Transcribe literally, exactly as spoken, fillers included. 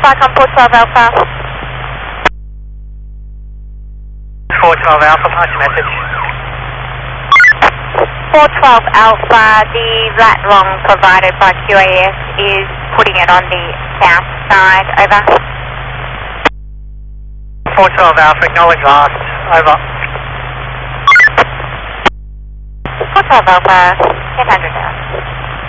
Flycom four twelve Alpha. four twelve Alpha, pass your message. four twelve Alpha, the lat long provided by Q A S is putting it on the south side, over. four twelve Alpha, acknowledge last, over. four twelve Alpha, ten hundred out.